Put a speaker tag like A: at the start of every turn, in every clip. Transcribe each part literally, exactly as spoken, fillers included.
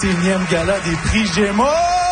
A: Énième gala des prix Gémeaux!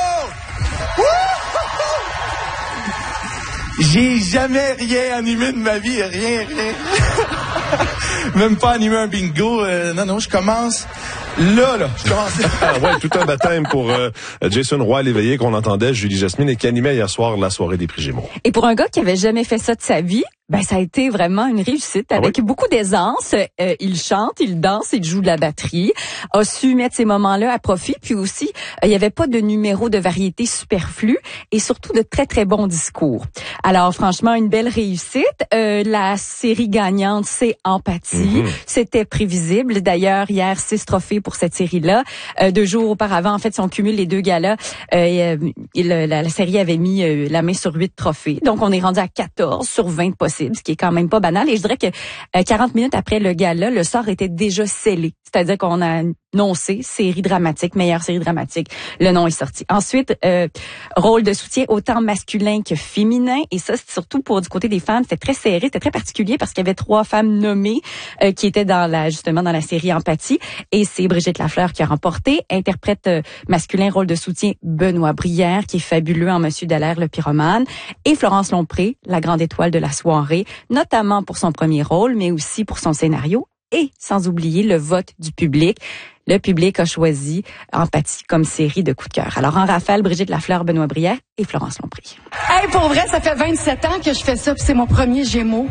A: J'ai jamais rien animé de ma vie, rien, rien. Même pas animé un bingo. Euh, non, non, je commence là, là. Je commence.
B: Ah ouais, tout un baptême pour euh, Jason Roy-Léveillé qu'on entendait, Julie Jasmine, et qui animait hier soir la soirée des prix Gémeaux.
C: Et pour un gars qui avait jamais fait ça de sa vie, ben ça a été vraiment une réussite avec ah oui? beaucoup d'aisance. Euh, il chante, il danse, il joue de la batterie, a su mettre ces moments-là à profit. Puis aussi, euh, il y avait pas de numéro de variété superflu et surtout de très très bons discours. Alors franchement, une belle réussite. Euh, la série gagnante, c'est Empathie. Mm-hmm. C'était prévisible. D'ailleurs, hier, six trophées pour cette série-là. Euh, deux jours auparavant, en fait, si on cumule les deux galas, euh, il, la, la série avait mis euh, la main sur huit trophées. Donc on est rendu à quatorze sur vingt possibles, ce qui est quand même pas banal. Et je dirais que euh, quarante minutes après le gala, le sort était déjà scellé. C'est-à-dire qu'on a annoncé série dramatique, meilleure série dramatique. Le nom est sorti. Ensuite, euh, rôle de soutien autant masculin que féminin. Et ça, c'est surtout pour du côté des femmes. C'était très serré, c'était très particulier parce qu'il y avait trois femmes nommées euh, qui étaient dans la justement dans la série Empathie. Et c'est Brigitte Lafleur qui a remporté. Interprète euh, masculin, rôle de soutien, Benoît Brière, qui est fabuleux en Monsieur Dallaire, le pyromane. Et Florence Lompré, la grande étoile de la soirée, notamment pour son premier rôle, mais aussi pour son scénario. Et sans oublier le vote du public. Le public a choisi Empathie comme série de coup de cœur. Alors en rafale, Brigitte Lafleur, Benoît Brière et Florence Lompré.
D: Hey, pour vrai, ça fait vingt-sept ans que je fais ça, puis c'est mon premier Gémeaux.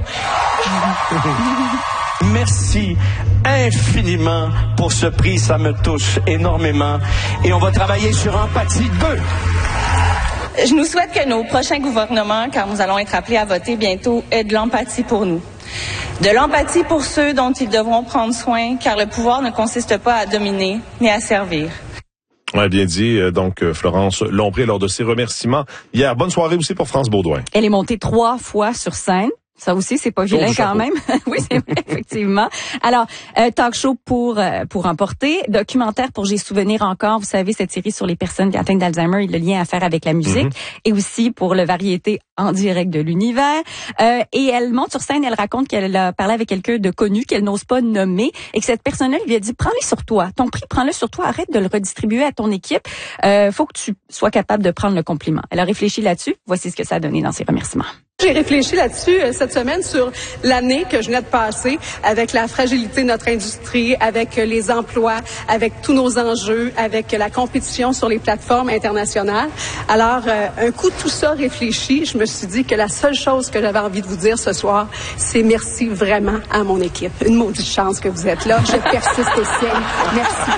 E: Merci infiniment pour ce prix, ça me touche énormément. Et on va travailler sur Empathie deux.
F: Je nous souhaite que nos prochains gouvernements, car nous allons être appelés à voter bientôt, aient de l'empathie pour nous. De l'empathie pour ceux dont ils devront prendre soin, car le pouvoir ne consiste pas à dominer, mais à servir.
B: Ouais, bien dit. Donc, Florence Lompré, lors de ses remerciements hier. Bonne soirée aussi pour France Baudouin.
C: Elle est montée trois fois sur scène. Ça aussi, c'est pas vilain quand même. Oui, c'est vrai, effectivement. Alors, euh, talk show pour euh, pour emporter, documentaire pour J'ai souvenir encore. Vous savez, cette série sur les personnes atteintes d'Alzheimer, il a le lien à faire avec la musique. Mm-hmm. Et aussi pour le variété en direct de l'univers. Euh, et elle monte sur scène, elle raconte qu'elle a parlé avec quelqu'un de connu qu'elle n'ose pas nommer et que cette personne-là lui a dit, prends-le sur toi. Ton prix, prends-le sur toi. Arrête de le redistribuer à ton équipe. Euh, faut que tu sois capable de prendre le compliment. Elle a réfléchi là-dessus. Voici ce que ça a donné dans ses remerciements.
D: J'ai réfléchi là-dessus euh, cette semaine sur l'année que je venais de passer avec la fragilité de notre industrie, avec euh, les emplois, avec tous nos enjeux, avec euh, la compétition sur les plateformes internationales. Alors, euh, un coup de tout ça réfléchi, je me suis dit que la seule chose que j'avais envie de vous dire ce soir, c'est merci vraiment à mon équipe. Une maudite chance que vous êtes là. Je persiste au ciel. Merci.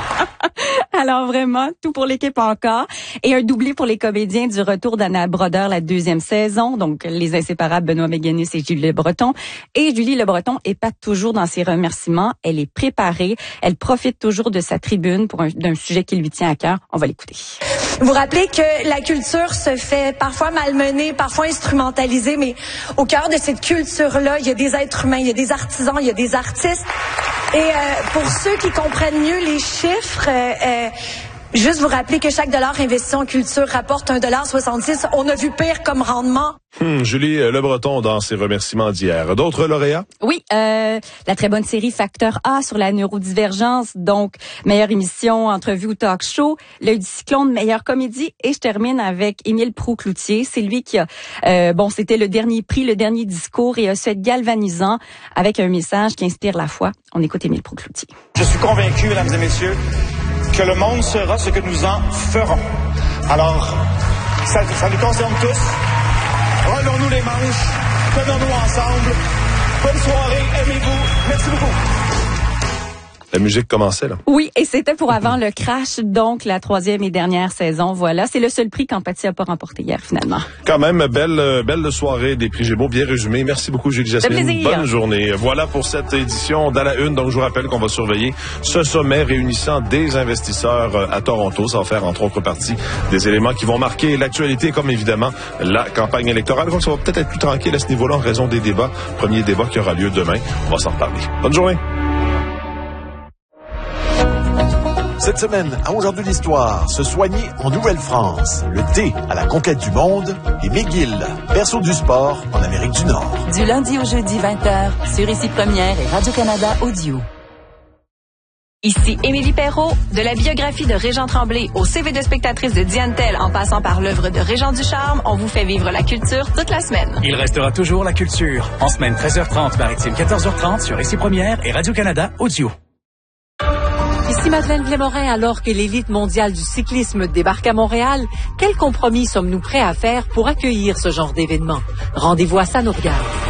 C: Alors vraiment, tout pour l'équipe encore. Et un doublé pour les comédiens du retour d'Anna Brodeur, la deuxième saison. Donc, les inséparables Benoît Méganis et Julie Le Breton. Et Julie Le Breton est pas toujours dans ses remerciements. Elle est préparée. Elle profite toujours de sa tribune pour un, d'un sujet qui lui tient à cœur. On va l'écouter.
G: Vous rappelez que la culture se fait parfois malmenée, parfois instrumentalisée, mais au cœur de cette culture-là, il y a des êtres humains, il y a des artisans, il y a des artistes. Et euh, pour ceux qui comprennent mieux les chiffres, euh, euh, juste vous rappeler que chaque dollar investi en culture rapporte un dollar soixante-six. On a vu pire comme rendement.
B: Hum, Julie Le Breton dans ses remerciements d'hier. D'autres lauréats?
C: Oui, euh, la très bonne série Facteur A sur la neurodivergence, donc meilleure émission, entrevue ou talk show, L'œil du cyclone, meilleure comédie, et je termine avec Émile Proulx-Cloutier. C'est lui qui a, euh, bon, c'était le dernier prix, le dernier discours, et a su être galvanisant avec un message qui inspire la foi. On écoute Émile Proulx-Cloutier.
H: Je suis convaincu, mesdames et messieurs, que le monde sera ce que nous en ferons. Alors, ça, ça nous concerne tous. Relons-nous les manches, tenons-nous ensemble. Bonne soirée, aimez-vous. Merci beaucoup.
B: La musique commençait, là.
C: Oui, et c'était pour avant le crash, donc la troisième et dernière saison. Voilà, c'est le seul prix qu'Empathie n'a pas remporté hier, finalement.
B: Quand même, belle belle soirée des prix Gémeaux, bien résumé. Merci beaucoup, Julie Jasmine. Bonne journée. Voilà pour cette édition d'À la Une. Donc, je vous rappelle qu'on va surveiller ce sommet réunissant des investisseurs à Toronto. Ça va faire, entre autres partie, des éléments qui vont marquer l'actualité, comme évidemment la campagne électorale. Donc, ça va peut-être être plus tranquille à ce niveau-là en raison des débats. Premier débat qui aura lieu demain. On va s'en reparler. Bonne journée.
I: Cette semaine, à Aujourd'hui l'Histoire, se soigner en Nouvelle-France, le thé à la conquête du monde et McGill, berceau du sport en Amérique du Nord.
J: Du lundi au jeudi vingt heures, sur Ici Première et Radio-Canada Audio. Ici Émilie Perrault, de la biographie de Régent Tremblay au C V de spectatrice de Diane Tell en passant par l'œuvre de Régent Ducharme, on vous fait vivre la culture toute la semaine.
K: Il restera toujours la culture. En semaine treize heures trente, maritime quatorze heures trente sur Ici Première et Radio-Canada Audio.
L: Ici Madeleine Blémorin, alors que l'élite mondiale du cyclisme débarque à Montréal, quel compromis sommes-nous prêts à faire pour accueillir ce genre d'événement? Rendez-vous à Ça nous regarde.